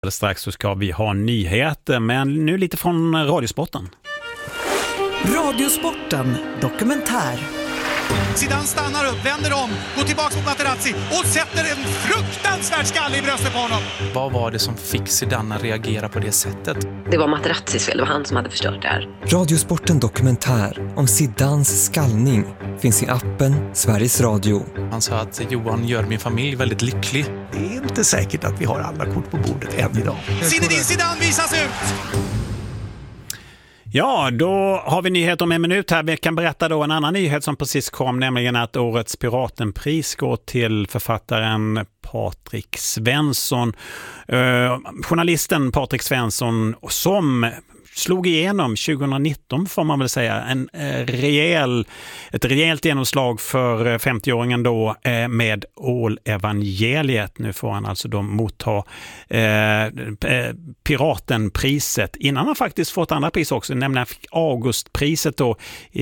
Strax så ska vi ha nyheter, men nu lite från Radiosporten. Radiosporten dokumentär. Zidane stannar upp, vänder om, går tillbaka mot Materazzi och sätter en fruktansvärd skalle i bröstet på honom. Vad var det som fick Zidane att reagera på det sättet? Det var Materazzis fel, det var han som hade förstört det här. Radiosporten dokumentär om Zidanes skallning finns i appen Sveriges Radio. Han sa att Johan gör min familj väldigt lycklig. Det är inte säkert att vi har alla kort på bordet än idag. Zinedine Zidane visas ut! Ja, då har vi nyhet om en minut här. Vi kan berätta då en annan nyhet som precis kom, nämligen att årets Piratenpris går till författaren Patrik Svensson. Journalisten Patrik Svensson som slog igenom 2019 får man väl säga. Ett rejält genomslag för 50-åringen då med Ålevangeliet. Nu får han alltså då motta Piratenpriset innan han faktiskt fått andra pris också, nämligen han fick Augustpriset då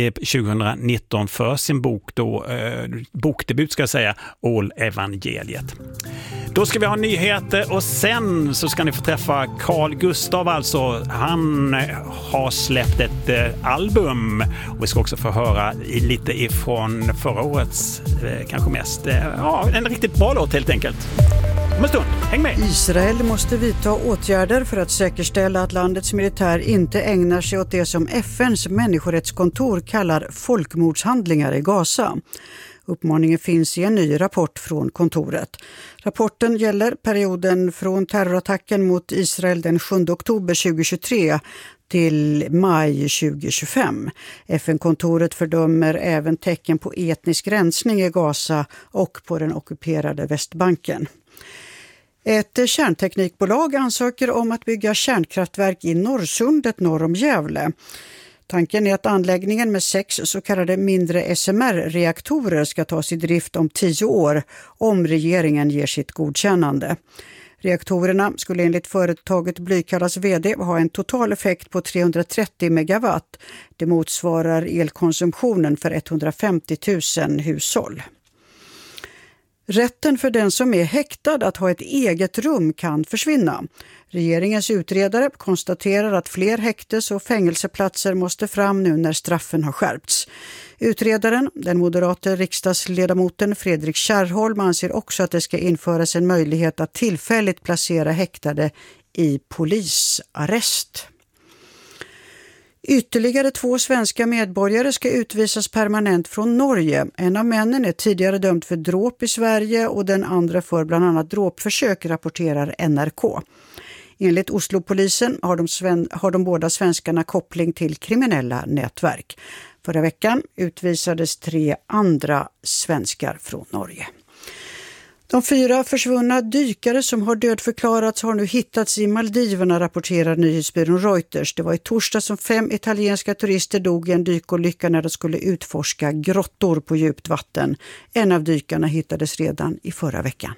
2019 för sin bok då, bokdebut ska jag säga, Ålevangeliet. Då ska vi ha nyheter och sen så ska ni få träffa Carl Gustav alltså. Han har släppt ett album och vi ska också få höra lite ifrån förra årets kanske mest, en riktigt bra låt helt enkelt. Om en stund, häng med! Israel måste vidta åtgärder för att säkerställa att landets militär inte ägnar sig åt det som FN:s människorättskontor kallar folkmordshandlingar i Gaza. Uppmaningen finns i en ny rapport från kontoret. Rapporten gäller perioden från terrorattacken mot Israel den 7 oktober 2023 till maj 2025. FN-kontoret fördömer även tecken på etnisk rensning i Gaza och på den ockuperade Västbanken. Ett kärnteknikbolag ansöker om att bygga kärnkraftverk i Norrsundet norr om Gävle. Tanken är att anläggningen med 6 så kallade mindre SMR-reaktorer ska tas i drift om 10 år om regeringen ger sitt godkännande. Reaktorerna skulle enligt företaget Blykallas vd ha en total effekt på 330 megawatt. Det motsvarar elkonsumtionen för 150 000 hushåll. Rätten för den som är häktad att ha ett eget rum kan försvinna. Regeringens utredare konstaterar att fler häktes- och fängelseplatser måste fram nu när straffen har skärpts. Utredaren, den moderata riksdagsledamoten Fredrik Kärrholm, anser också att det ska införas en möjlighet att tillfälligt placera häktade i polisarrest. Ytterligare 2 svenska medborgare ska utvisas permanent från Norge. En av männen är tidigare dömd för dråp i Sverige och den andra för bland annat dråpförsök, rapporterar NRK. Enligt Oslopolisen har de båda svenskarna koppling till kriminella nätverk. Förra veckan utvisades 3 andra svenskar från Norge. De 4 försvunna dykare som har dödförklarats har nu hittats i Maldiverna, rapporterar nyhetsbyrån Reuters. Det var i torsdag som 5 italienska turister dog i en dykolycka när de skulle utforska grottor på djupt vatten. En av dykarna hittades redan i förra veckan.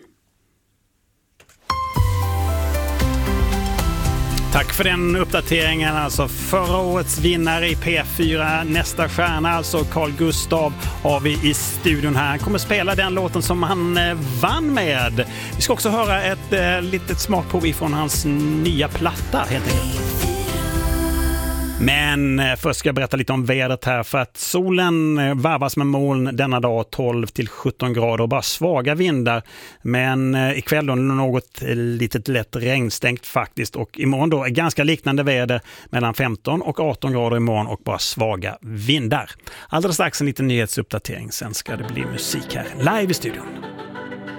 Tack för den uppdateringen, alltså förra årets vinnare i P4, nästa stjärna, alltså Carl Gustav har vi i studion här. Han kommer spela den låten som han vann med. Vi ska också höra ett litet smakprov ifrån hans nya platta helt enkelt. Men först ska jag berätta lite om vädret här, för att solen varvas med moln denna dag 12-17 grader och bara svaga vindar. Men ikväll då något litet lätt regnstänkt faktiskt, och imorgon då är ganska liknande väder mellan 15 och 18 grader imorgon och bara svaga vindar. Alldeles strax en liten nyhetsuppdatering, sen ska det bli musik här live i studion.